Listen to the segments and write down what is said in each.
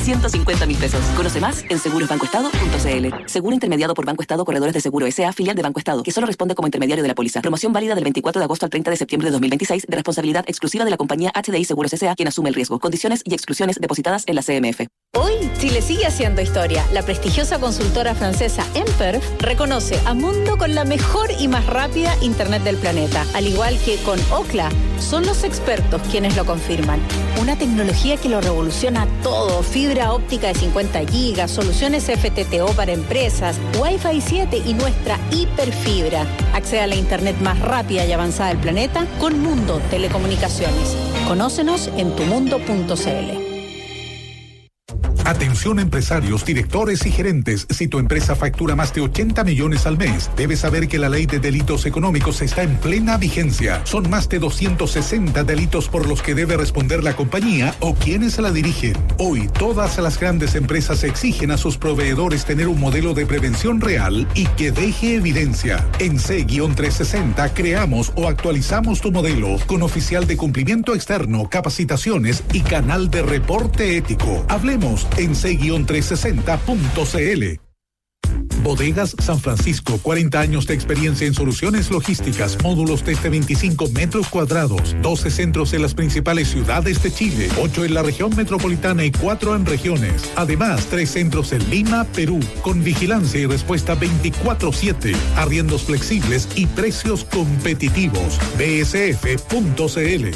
150.000 pesos. Conoce más en segurosbancoestado.cl. Seguro intermediado por Banco Estado Corredores de Seguro S.A., filial de Banco Estado, que solo responde como intermediario de la póliza. Promoción válida del 24 de agosto al 30 de septiembre de 2026, de responsabilidad exclusiva de la compañía HDI Seguros S.A., quien asume el riesgo. Condiciones y exclusiones depositadas en la CMF. Hoy, Chile sigue haciendo historia. La prestigiosa consultora francesa Emperf reconoce a Mundo con la mejor y más rápida internet del planeta. Al igual que con Ookla, son los expertos quienes lo confirman. Una tecnología que lo revoluciona todo. Fibra óptica de 50 gigas, soluciones FTTO para empresas, Wi-Fi 7 y nuestra hiperfibra. Accede a la internet más rápida y avanzada del planeta con Mundo Telecomunicaciones. Conócenos en tumundo.cl. Atención empresarios, directores y gerentes. Si tu empresa factura más de 80 millones al mes, debes saber que la ley de delitos económicos está en plena vigencia. Son más de 260 delitos por los que debe responder la compañía o quienes la dirigen. Hoy, todas las grandes empresas exigen a sus proveedores tener un modelo de prevención real y que deje evidencia. En C-360 creamos o actualizamos tu modelo con oficial de cumplimiento externo, capacitaciones y canal de reporte ético. Hablemos en c-360.cl. Bodegas San Francisco, 40 años de experiencia en soluciones logísticas, módulos desde 25 metros cuadrados, 12 centros en las principales ciudades de Chile, 8 en la región metropolitana y 4 en regiones. Además, 3 centros en Lima, Perú, con vigilancia y respuesta 24/7, arriendos flexibles y precios competitivos. bsf.cl.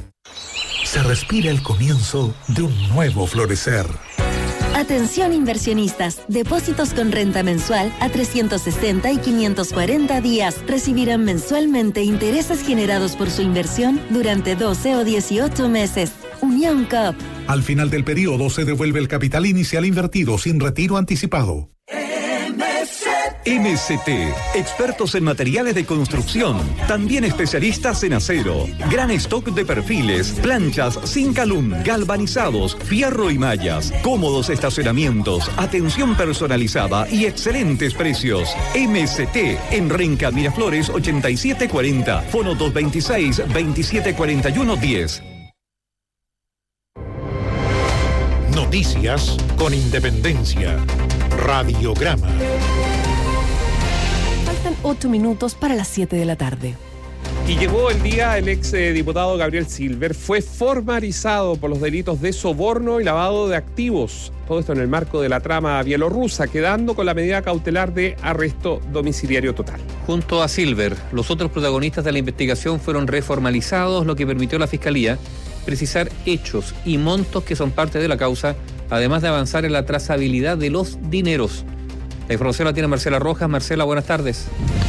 Se respira el comienzo de un nuevo florecer. Atención inversionistas, depósitos con renta mensual a 360 y 540 días recibirán mensualmente intereses generados por su inversión durante 12 o 18 meses. Unión COP. Al final del periodo se devuelve el capital inicial invertido sin retiro anticipado. MST, expertos en materiales de construcción, también especialistas en acero. Gran stock de perfiles, planchas sin calum, galvanizados, fierro y mallas, cómodos estacionamientos, atención personalizada y excelentes precios. MST, en Renca Miraflores 8740, fono 226-2741-10. Noticias con independencia. Radiograma. Faltan 8 minutos para las 7 de la tarde. Y llegó el día, el ex diputado Gabriel Silver fue formalizado por los delitos de soborno y lavado de activos. Todo esto en el marco de la trama bielorrusa, quedando con la medida cautelar de arresto domiciliario total. Junto a Silver, los otros protagonistas de la investigación fueron reformalizados, lo que permitió a la Fiscalía precisar hechos y montos que son parte de la causa, además de avanzar en la trazabilidad de los dineros. La información la tiene Marcela Rojas. Marcela, buenas tardes.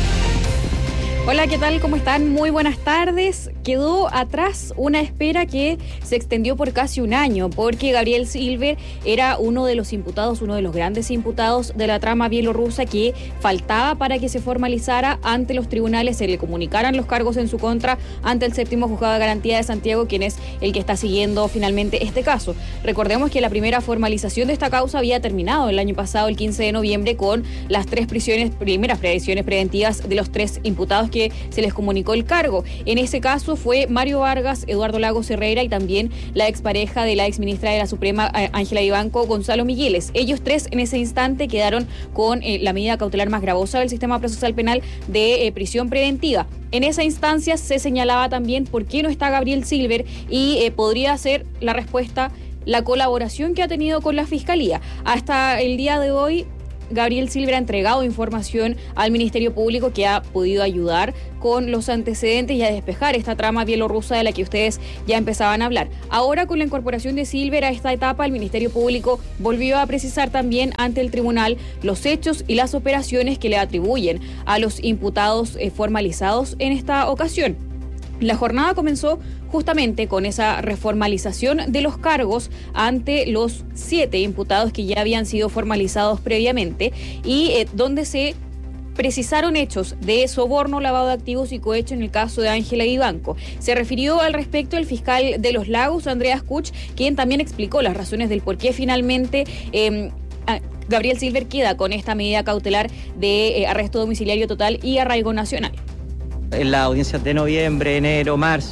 Hola, ¿qué tal? ¿Cómo están? Muy buenas tardes. Quedó atrás una espera que se extendió por casi un año, porque Gabriel Silver era uno de los imputados, uno de los grandes imputados de la trama bielorrusa que faltaba para que se formalizara ante los tribunales, se le comunicaran los cargos en su contra ante el 7º Juzgado de Garantía de Santiago, quien es el que está siguiendo finalmente este caso. Recordemos que la primera formalización de esta causa había terminado el año pasado, el 15 de noviembre, con las primeras prisiones preventivas de los 3 imputados que se les comunicó el cargo. En ese caso fue Mario Vargas, Eduardo Lagos Herrera y también la expareja de la exministra de la Suprema, Ángela Vivanco, Gonzalo Migueles. Ellos 3 en ese instante quedaron con la medida cautelar más gravosa del sistema procesal penal de prisión preventiva. En esa instancia se señalaba también por qué no está Gabriel Silver y podría ser la respuesta la colaboración que ha tenido con la Fiscalía. Hasta el día de hoy, Gabriel Silver ha entregado información al Ministerio Público que ha podido ayudar con los antecedentes y a despejar esta trama bielorrusa de la que ustedes ya empezaban a hablar. Ahora, con la incorporación de Silver a esta etapa, el Ministerio Público volvió a precisar también ante el tribunal los hechos y las operaciones que le atribuyen a los imputados formalizados en esta ocasión. La jornada comenzó justamente con esa reformalización de los cargos ante los 7 imputados que ya habían sido formalizados previamente y donde se precisaron hechos de soborno, lavado de activos y cohecho en el caso de Ángela Vivanco. Se refirió al respecto el fiscal de Los Lagos, Andreas Kuch, quien también explicó las razones del por qué finalmente Gabriel Silver queda con esta medida cautelar de arresto domiciliario total y arraigo nacional. En la audiencia de noviembre, enero, marzo,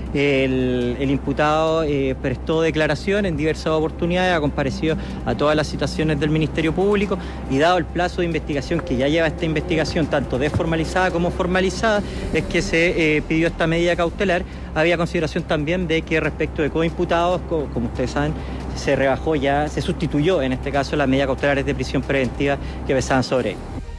El imputado prestó declaración en diversas oportunidades, ha comparecido a todas las citaciones del Ministerio Público y dado el plazo de investigación que ya lleva esta investigación, tanto desformalizada como formalizada, es que se pidió esta medida cautelar. Había consideración también de que respecto de coimputados, como ustedes saben, se sustituyó en este caso las medidas cautelares de prisión preventiva que pesaban sobre él.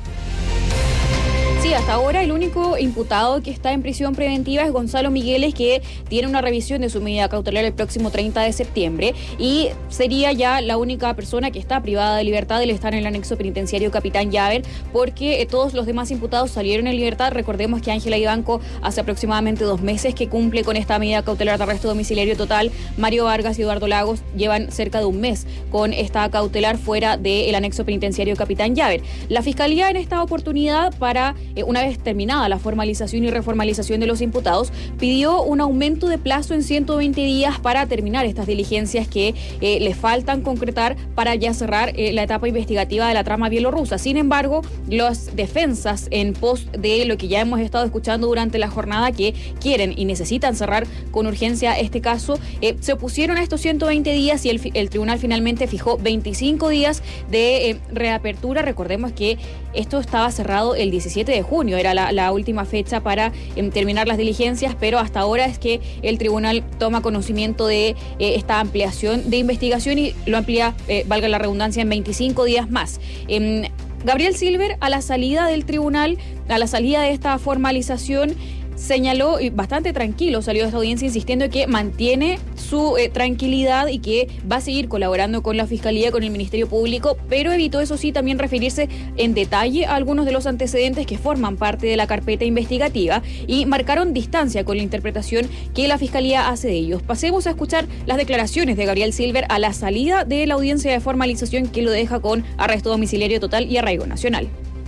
Sí, hasta ahora el único imputado que está en prisión preventiva es Gonzalo Migueles, que tiene una revisión de su medida cautelar el próximo 30 de septiembre y sería ya la única persona que está privada de libertad. Él está en el anexo penitenciario Capitán Llaver, porque todos los demás imputados salieron en libertad. Recordemos que Ángela Vivanco hace aproximadamente 2 meses que cumple con esta medida cautelar de arresto domiciliario total. Mario Vargas y Eduardo Lagos llevan cerca de un mes con esta cautelar fuera del anexo penitenciario Capitán Llaver. La Fiscalía en esta oportunidad, para una vez terminada la formalización y reformalización de los imputados, pidió un aumento de plazo en 120 días para terminar estas diligencias que le faltan concretar para ya cerrar la etapa investigativa de la trama bielorrusa. Sin embargo, las defensas en pos de lo que ya hemos estado escuchando durante la jornada, que quieren y necesitan cerrar con urgencia este caso, se opusieron a estos 120 días y el tribunal finalmente fijó 25 días de reapertura. Recordemos que esto estaba cerrado el 17 de junio, era la última fecha para terminar las diligencias, pero hasta ahora es que el tribunal toma conocimiento de esta ampliación de investigación y lo amplía, valga la redundancia, en 25 días más. Gabriel Silver, a la salida del tribunal, a la salida de esta formalización, señaló, y bastante tranquilo salió de esta audiencia, insistiendo que mantiene su tranquilidad y que va a seguir colaborando con la Fiscalía, con el Ministerio Público, pero evitó, eso sí, también referirse en detalle a algunos de los antecedentes que forman parte de la carpeta investigativa y marcaron distancia con la interpretación que la Fiscalía hace de ellos. Pasemos a escuchar las declaraciones de Gabriel Silver a la salida de la audiencia de formalización, que lo deja con arresto domiciliario total y arraigo nacional.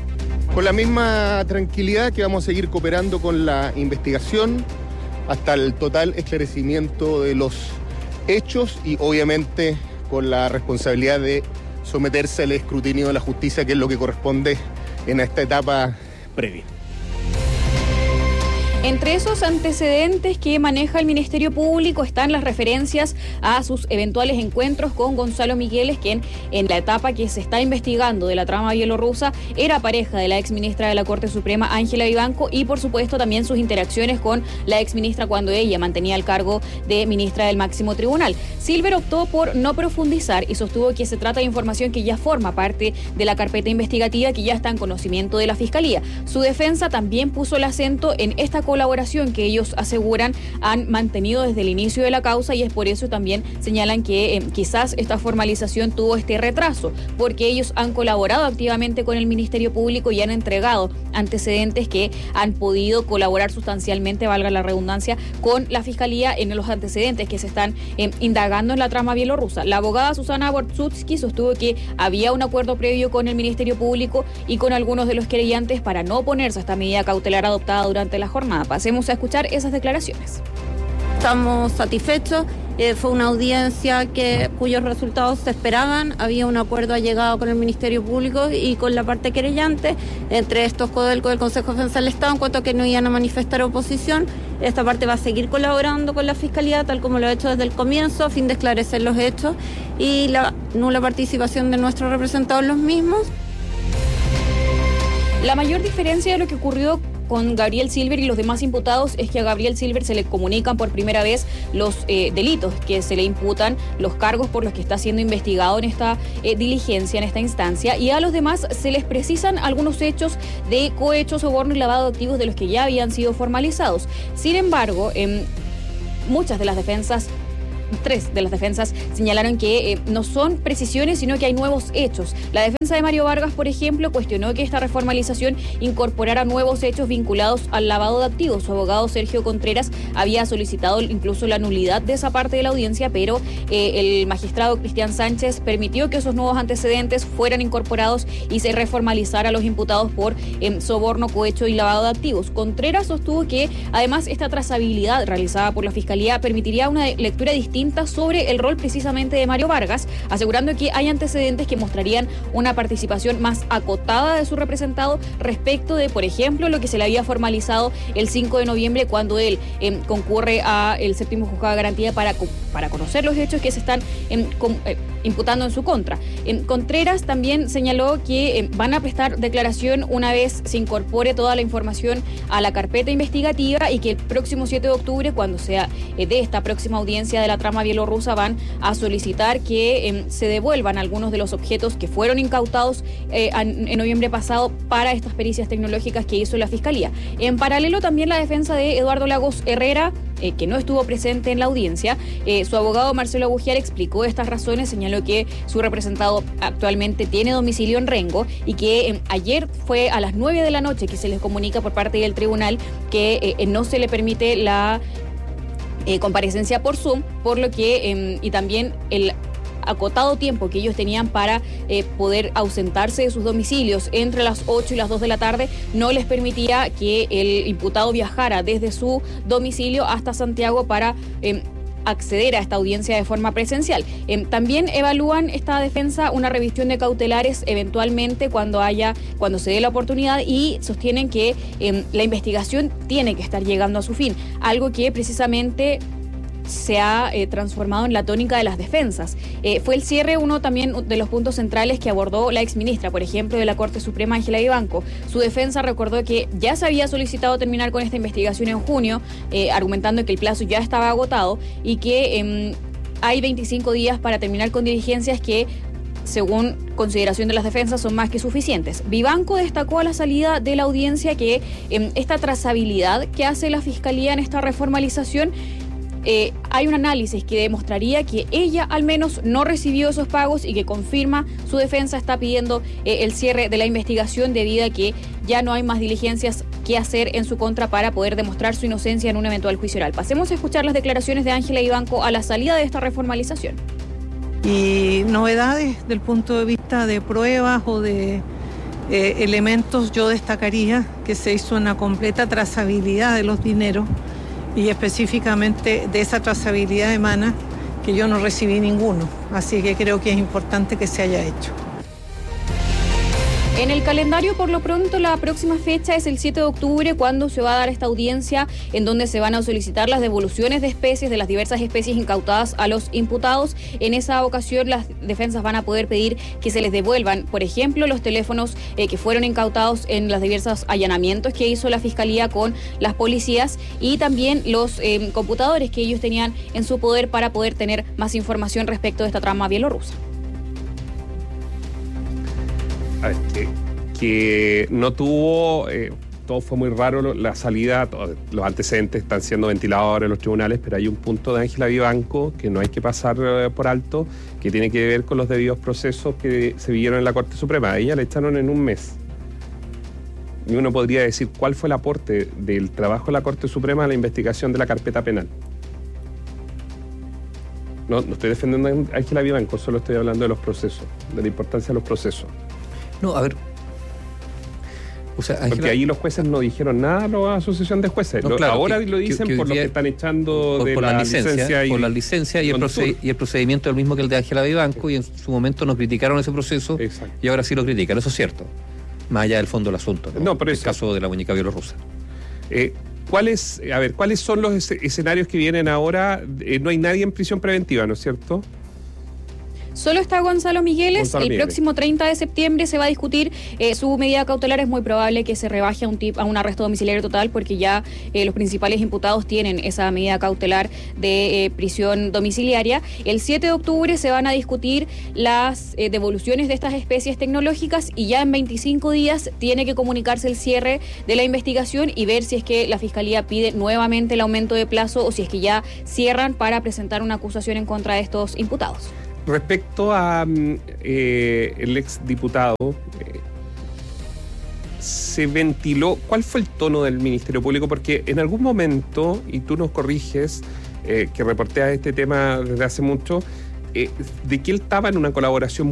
Con la misma tranquilidad que vamos a seguir cooperando con la investigación hasta el total esclarecimiento de los hechos y obviamente con la responsabilidad de someterse al escrutinio de la justicia, que es lo que corresponde en esta etapa previa. Entre esos antecedentes que maneja el Ministerio Público están las referencias a sus eventuales encuentros con Gonzalo Migueles, quien en la etapa que se está investigando de la trama bielorrusa era pareja de la exministra de la Corte Suprema, Ángela Vivanco, y por supuesto también sus interacciones con la exministra cuando ella mantenía el cargo de ministra del máximo tribunal. Silver optó por no profundizar y sostuvo que se trata de información que ya forma parte de la carpeta investigativa, que ya está en conocimiento de la Fiscalía. Su defensa también puso el acento en esta colaboración que ellos aseguran han mantenido desde el inicio de la causa, y es por eso también señalan que quizás esta formalización tuvo este retraso, porque ellos han colaborado activamente con el Ministerio Público y han entregado antecedentes que han podido colaborar sustancialmente, valga la redundancia, con la Fiscalía en los antecedentes que se están indagando en la trama bielorrusa. La abogada Susana Bortsutsky sostuvo que había un acuerdo previo con el Ministerio Público y con algunos de los querellantes para no oponerse a esta medida cautelar adoptada durante la jornada. Pasemos a escuchar esas declaraciones. Estamos satisfechos. Fue una audiencia cuyos resultados se esperaban. Había un acuerdo allegado con el Ministerio Público y con la parte querellante. Entre estos, Codelco del Consejo de Defensa del Estado, en cuanto a que no iban a manifestar oposición. Esta parte va a seguir colaborando con la Fiscalía, tal como lo ha hecho desde el comienzo, a fin de esclarecer los hechos y la nula participación de nuestros representados en los mismos. La mayor diferencia de lo que ocurrió con Gabriel Silver y los demás imputados es que a Gabriel Silver se le comunican por primera vez los delitos que se le imputan, los cargos por los que está siendo investigado en esta diligencia, en esta instancia, y a los demás se les precisan algunos hechos de cohecho, soborno y lavado de activos de los que ya habían sido formalizados. Sin embargo, muchas de las defensas, 3 de las defensas señalaron que no son precisiones, sino que hay nuevos hechos. La defensa de Mario Vargas, por ejemplo, cuestionó que esta reformalización incorporara nuevos hechos vinculados al lavado de activos. Su abogado Sergio Contreras había solicitado incluso la nulidad de esa parte de la audiencia, pero el magistrado Cristian Sánchez permitió que esos nuevos antecedentes fueran incorporados y se reformalizara a los imputados por soborno, cohecho y lavado de activos. Contreras sostuvo que además esta trazabilidad realizada por la Fiscalía permitiría una lectura distinta distinta sobre el rol precisamente de Mario Vargas, asegurando que hay antecedentes que mostrarían una participación más acotada de su representado respecto de, por ejemplo, lo que se le había formalizado el 5 de noviembre cuando él concurre a el séptimo juzgado de garantía para conocer los hechos que se están imputando en su contra. Contreras también señaló que van a prestar declaración una vez se incorpore toda la información a la carpeta investigativa y que el próximo 7 de octubre, cuando sea de esta próxima audiencia de la trama bielorrusa, van a solicitar que se devuelvan algunos de los objetos que fueron incautados en noviembre pasado para estas pericias tecnológicas que hizo la Fiscalía. En paralelo, también la defensa de Eduardo Lagos Herrera, que no estuvo presente en la audiencia, su abogado Marcelo Abugiar explicó estas razones, señaló que su representado actualmente tiene domicilio en Rengo y que ayer fue a las 9 de la noche que se les comunica por parte del tribunal que no se le permite la comparecencia por Zoom, por lo que y también el acotado tiempo que ellos tenían para poder ausentarse de sus domicilios entre las 8 y las 2 de la tarde no les permitía que el imputado viajara desde su domicilio hasta Santiago para acceder a esta audiencia de forma presencial. También evalúan esta defensa una revisión de cautelares eventualmente cuando se dé la oportunidad, y sostienen que la investigación tiene que estar llegando a su fin, algo que precisamente se ha transformado en la tónica de las defensas. Fue el cierre uno también de los puntos centrales que abordó la exministra, por ejemplo, de la Corte Suprema, Ángela Vivanco. Su defensa recordó que ya se había solicitado terminar con esta investigación en junio, argumentando que el plazo ya estaba agotado y que hay 25 días para terminar con diligencias que, según consideración de las defensas, son más que suficientes. Vivanco destacó a la salida de la audiencia que esta trazabilidad que hace la Fiscalía en esta reformalización, hay un análisis que demostraría que ella al menos no recibió esos pagos y que confirma su defensa está pidiendo el cierre de la investigación debido a que ya no hay más diligencias que hacer en su contra para poder demostrar su inocencia en un eventual juicio oral. Pasemos a escuchar las declaraciones de Ángela Vivanco a la salida de esta reformalización. Y novedades del punto de vista de pruebas o de elementos, yo destacaría que se hizo una completa trazabilidad de los dineros, y específicamente de esa trazabilidad emana que yo no recibí ninguno, así que creo que es importante que se haya hecho. En el calendario, por lo pronto, la próxima fecha es el 7 de octubre, cuando se va a dar esta audiencia en donde se van a solicitar las devoluciones de especies, de las diversas especies incautadas a los imputados. En esa ocasión, las defensas van a poder pedir que se les devuelvan, por ejemplo, los teléfonos que fueron incautados en los diversos allanamientos que hizo la Fiscalía con las policías, y también los computadores que ellos tenían en su poder para poder tener más información respecto de esta trama bielorrusa. A ver, que no tuvo, todo fue muy raro, la salida, los antecedentes están siendo ventilados ahora en los tribunales, pero hay un punto de Ángela Vivanco que no hay que pasar por alto, que tiene que ver con los debidos procesos que se vivieron en la Corte Suprema. A ella le echaron en un mes. Y uno podría decir cuál fue el aporte del trabajo de la Corte Suprema a la investigación de la carpeta penal. No estoy defendiendo a Ángela Vivanco, solo estoy hablando de los procesos, de la importancia de los procesos. No, a ver. O sea, porque ahí los jueces no dijeron nada a la asociación de jueces. No, claro, ahora lo dicen por lo que están echando de la licencia. Por la licencia y el procedimiento es el mismo que el de Ángela Vivanco, y en su momento nos criticaron ese proceso. Exacto. Y ahora sí lo critican, eso es cierto. Más allá del fondo del asunto, ¿no? Por el caso de la muñeca bielorrusa. ¿Cuáles son los escenarios que vienen ahora? No hay nadie en prisión preventiva, ¿no es cierto? Solo está Gonzalo Migueles. El próximo 30 de septiembre se va a discutir su medida cautelar. Es muy probable que se rebaje a un arresto domiciliario total, porque ya los principales imputados tienen esa medida cautelar de prisión domiciliaria. El 7 de octubre se van a discutir las devoluciones de estas especies tecnológicas, y ya en 25 días tiene que comunicarse el cierre de la investigación y ver si es que la Fiscalía pide nuevamente el aumento de plazo o si es que ya cierran para presentar una acusación en contra de estos imputados. Respecto a el exdiputado, se ventiló, ¿cuál fue el tono del Ministerio Público? Porque en algún momento, y tú nos corriges, que reporteas este tema desde hace mucho, de que él estaba en una colaboración